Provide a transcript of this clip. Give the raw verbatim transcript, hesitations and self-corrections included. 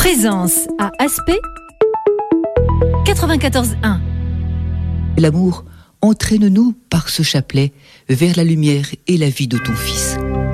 Présence à Aspect quatre-vingt-quatorze un. L'amour, entraîne-nous par ce chapelet vers la lumière et la vie de ton Fils.